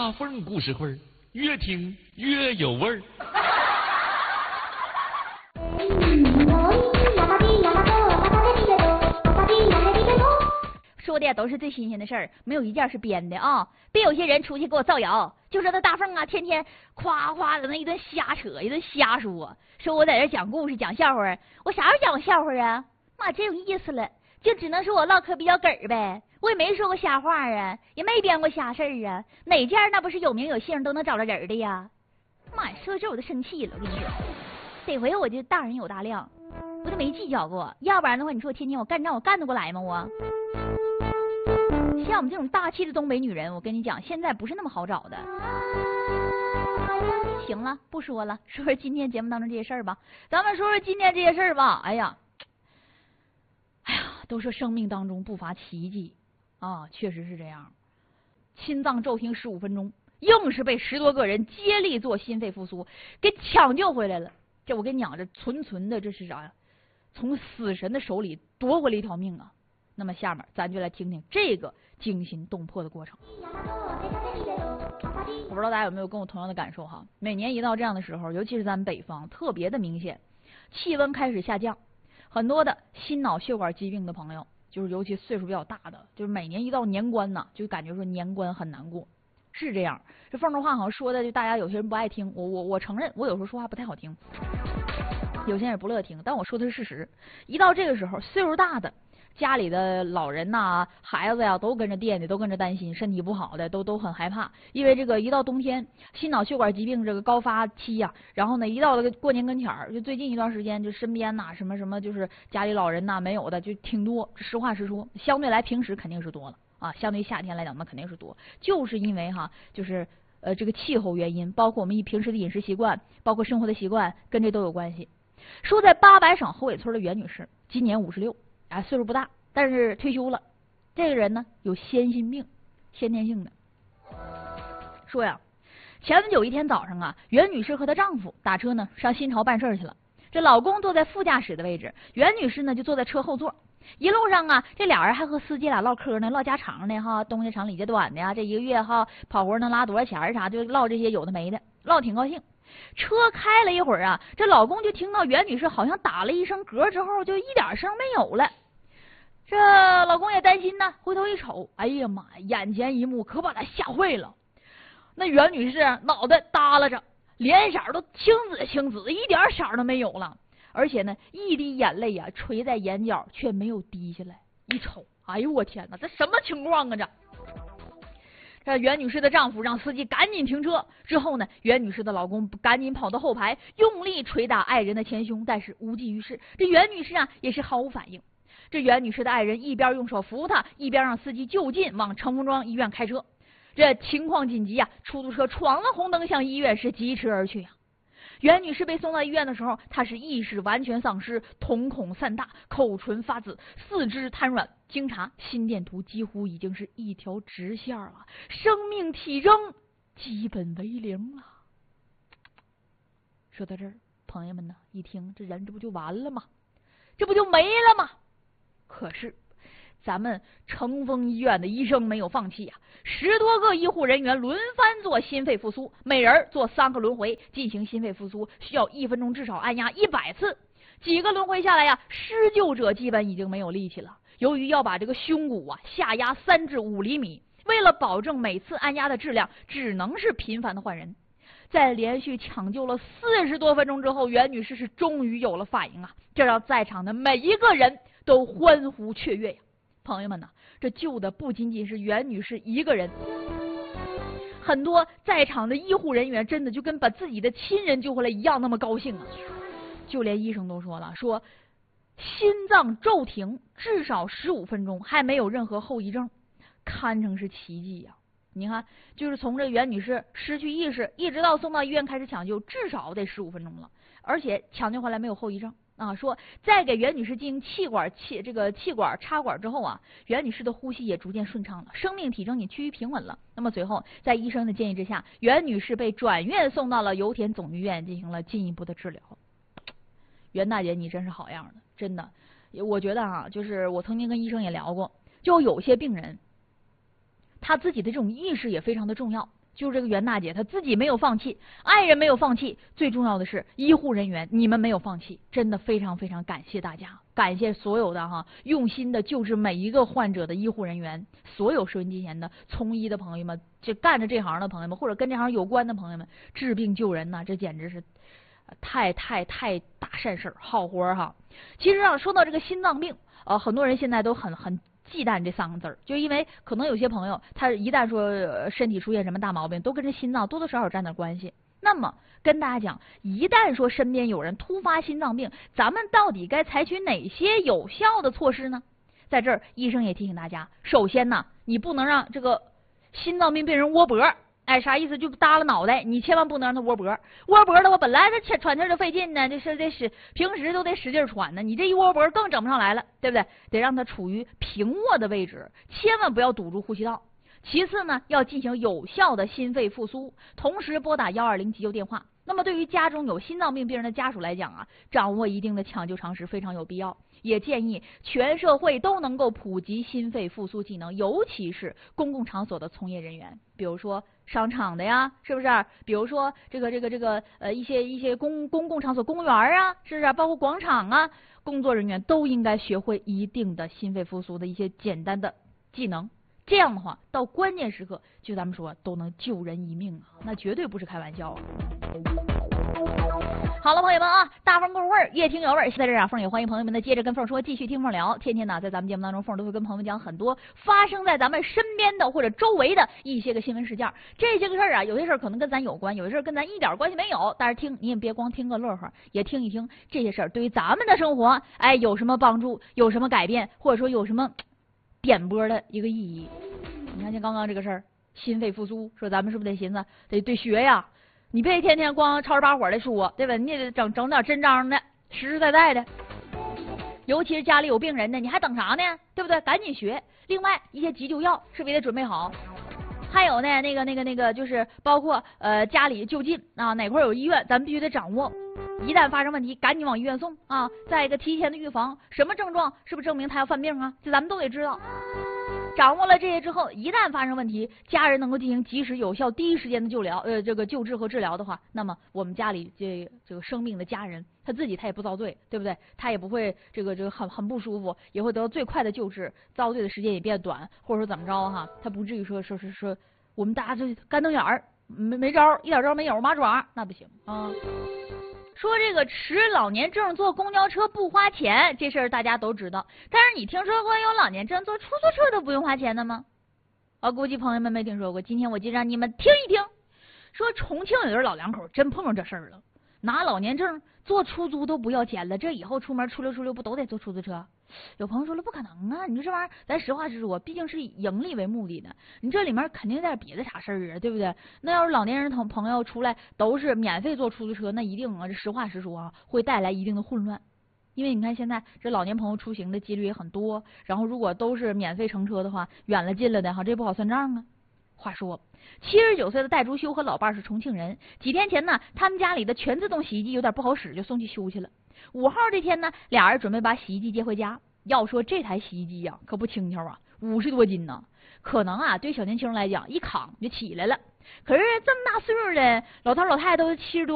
大凤故事会，越听越有味儿。 说的都是最新鲜的事儿，没有一件是编的啊！别有些人出去给我造谣，就说那大凤啊，天天夸夸的那一顿瞎扯，一顿瞎说，说我在这讲故事讲笑话，我啥时候讲过笑话啊？妈，真有意思了，就只能说我唠嗑比较哏儿呗，我也没说过瞎话啊，也没编过瞎事儿啊，哪件那不是有名有姓都能找着人的呀？妈呀，说到这我都生气了，我跟你说，这回我就大人有大量，我都没计较过，要不然的话，你说我天天我干仗我干得过来吗？我。像我们这种大气的东北女人，我跟你讲，现在不是那么好找的。行了，不说了，说说今天节目当中这些事儿吧。咱们说说今天这些事儿吧。哎呀，都说生命当中不乏奇迹啊，确实是这样。心脏骤停15分钟，硬是被10多个人接力做心肺复苏给抢救回来了。这我跟你讲，这纯的这是啥呀？从死神的手里夺回了一条命啊！那么下面咱就来听听这个惊心动魄的过程。我不知道大家有没有跟我同样的感受哈？每年一到这样的时候，尤其是咱们北方特别的明显，气温开始下降，很多的心脑血管疾病的朋友，就是尤其岁数比较大的，就是每年一到年关呢，就感觉说年关很难过，是这样。这凤头话好像说的就大家有些人不爱听，我承认我有时候说话不太好听，有些人也不乐听，但我说的是事实。一到这个时候，岁数大的家里的老人呐、孩子呀，都跟着惦记，都跟着担心，身体不好的都很害怕，因为这个一到冬天，心脑血管疾病这个高发期呀，然后呢，一到了过年跟前儿，就最近一段时间，就身边呐什么，就是家里老人呐没有的就挺多，实话实说，相对来平时肯定是多了啊，相对夏天来讲那肯定是多，就是因为哈，就是这个气候原因，包括我们平时的饮食习惯，包括生活的习惯，跟这都有关系。说在800省后尾村的袁女士，今年56。岁数不大，但是退休了。这个人呢有先心病，先天性的。说呀，前不久一天早上啊，袁女士和她丈夫打车呢上新潮办事去了。这老公坐在副驾驶的位置，袁女士呢就坐在车后座。一路上啊，这俩人还和司机俩唠嗑呢，唠家常呢哈，东家长李家短的呀，这一个月哈跑活能拉多少钱啥，就唠这些有的没的，唠挺高兴。车开了一会儿啊，这老公就听到袁女士好像打了一声嗝之后，就一点声没有了。这老公也担心呢，回头一瞅，哎呀妈呀，眼前一幕可把他吓坏了。那袁女士脑袋耷拉着，脸色都青紫，一点色都没有了，而且呢，一滴眼泪啊垂在眼角，却没有滴下来。一瞅，哎呦我天哪，这什么情况啊？这袁女士的丈夫让司机赶紧停车，之后呢，袁女士的老公赶紧跑到后排，用力捶打爱人的前胸，但是无济于事。这袁女士啊也是毫无反应。这袁女士的爱人一边用手扶她，一边让司机就近往成功庄医院开车。这情况紧急啊，出租车闯了红灯向医院是疾驰而去啊。袁女士被送到医院的时候，她是意识完全丧失，瞳孔散大，口唇发紫，四肢瘫软。经查，心电图几乎已经是一条直线了，生命体征基本为0了。说到这儿，朋友们呢一听，这人这不就完了吗？这不就没了吗？可是咱们成峰医院的医生没有放弃啊，10多个医护人员轮番做心肺复苏，每人做3个轮回进行心肺复苏，需要1分钟至少按压100次。几个轮回下来呀，施救者基本已经没有力气了。由于要把这个胸骨啊下压3至5厘米，为了保证每次按压的质量，只能是频繁的换人。在连续抢救了40多分钟之后，袁女士是终于有了反应啊，这让在场的每一个人都欢呼雀跃呀！朋友们呢，这救的不仅仅是袁女士一个人，很多在场的医护人员真的就跟把自己的亲人救回来一样那么高兴啊！就连医生都说了，说心脏骤停至少15分钟，还没有任何后遗症，堪称是奇迹呀！你看，就是从这袁女士失去意识一直到送到医院开始抢救，至少得15分钟了，而且抢救回来没有后遗症啊。说在给袁女士进行气管插管之后啊，袁女士的呼吸也逐渐顺畅了，生命体征也趋于平稳了。那么随后在医生的建议之下，袁女士被转院送到了油田总医院进行了进一步的治疗。袁大姐你真是好样的，真的，我觉得啊，就是我曾经跟医生也聊过，就有些病人他自己的这种意识也非常的重要。 就是这个袁大姐，她自己没有放弃，爱人没有放弃，最重要的是医护人员你们没有放弃，真的非常非常感谢大家，感谢所有的用心的救治每一个患者的医护人员，所有收音机前的从医的朋友们，就干着这行的朋友们，或者跟这行有关的朋友们，治病救人呐，这简直是太大善事好活哈。其实说到这个心脏病，很多人现在都很忌惮这3个字儿，就因为可能有些朋友他一旦说身体出现什么大毛病，都跟这心脏多多少少沾点关系。那么跟大家讲，一旦说身边有人突发心脏病，咱们到底该采取哪些有效的措施呢？在这儿，医生也提醒大家，首先呢，你不能让这个心脏病病人窝脖。哎，啥意思？就耷拉脑袋，你千万不能让他窝脖。窝脖的话，本来他喘气就费劲呢，这得平时都得使劲喘呢，你这一窝脖更整不上来了，对不对？得让他处于平卧的位置，千万不要堵住呼吸道。其次呢，要进行有效的心肺复苏，同时拨打120急救电话。那么对于家中有心脏病病人的家属来讲掌握一定的抢救常识非常有必要。也建议全社会都能够普及心肺复苏技能，尤其是公共场所的从业人员，比如说商场的呀，是不是？比如说一些公共场所、公园啊，是不是？包括广场啊，工作人员都应该学会一定的心肺复苏的一些简单的技能。这样的话，到关键时刻，就咱们说都能救人一命那绝对不是开玩笑好了，朋友们大风过味儿，越听有味儿。在这儿凤也欢迎朋友们的接着跟凤说，继续听凤聊。天天呢，在咱们节目当中，凤都会跟朋友们讲很多发生在咱们身边的或者周围的一些个新闻事件。这些个事儿有些事儿可能跟咱有关，有些事儿跟咱一点关系没有。但是你也别光听个乐呵，也听一听这些事儿对于咱们的生活，有什么帮助，有什么改变，或者说有什么点拨的一个意义。你看像刚刚这个事儿，心肺复苏，说咱们是不是得寻思得学呀？你别天天光吵吵把火的说，对吧？你也得整点真章的，实实在在的。尤其是家里有病人的，你还等啥呢？对不对？赶紧学。另外一些急救药是不是也得准备好？还有呢，那个就是包括家里就近哪块有医院，咱必须得掌握。一旦发生问题，赶紧往医院送再一个提前的预防，什么症状是不是证明他要犯病这咱们都得知道。掌握了这些之后，一旦发生问题，家人能够进行及时、有效、第一时间的救治和治疗的话，那么我们家里这个生病的家人，他自己他也不遭罪，对不对？他也不会这个很不舒服，也会得到最快的救治，遭罪的时间也变短，或者说怎么着他不至于说我们大家就干瞪眼儿，没招，一点招没有，麻爪那不行说这个持老年证坐公交车不花钱，这事儿大家都知道。但是你听说过有老年证坐出租车都不用花钱的吗？估计朋友们没听说过。今天我就让你们听一听。说重庆有对老两口真碰上这事儿了，拿老年证坐出租都不要钱了，这以后出门出溜不都得坐出租车？有朋友说了，不可能你说这玩意儿，咱实话实说，毕竟是以盈利为目的的，你这里面肯定有点别的啥事儿对不对？那要是老年人朋友出来都是免费坐出租车，那一定这实话实说会带来一定的混乱。因为你看现在这老年朋友出行的几率也很多，然后如果都是免费乘车的话，远了近了的这不好算账话说79岁的戴竹修和老伴是重庆人，几天前呢，他们家里的全自动洗衣机有点不好使，就送去修去了。5号这天呢，俩人准备把洗衣机接回家。要说这台洗衣机可不轻巧50多斤呢，可能对小年轻来讲一扛就起来了。可是这么大岁数的老头老太太都70多